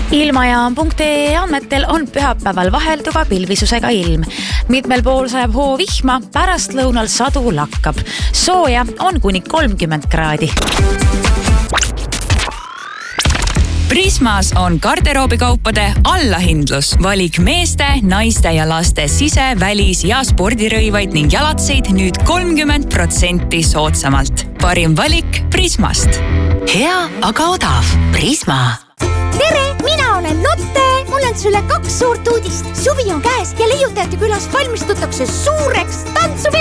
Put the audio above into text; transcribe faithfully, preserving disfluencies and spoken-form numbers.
Ilmajaam punkt ee andmetel on pühapäeval vahelduva pilvisusega ilm. Mitmel pool sajab hoo vihma, pärast lõunal sadu lakkab. Sooja on kuni kolmkümmend kraadi. Prismas on garderoobikaupade allahindlus. Valik meeste, naiste ja laste sise-, välis- ja spordirõivaid ning jalatseid nüüd kolmkümmend protsenti soodsamalt. Parim valik Prismast. Hea, aga odav. Prisma. Tere, mina olen Lotte. Mul on sulle kaks suurt uudist. Suvi on käes ja leiutajate külas valmistutakse suureks tantsu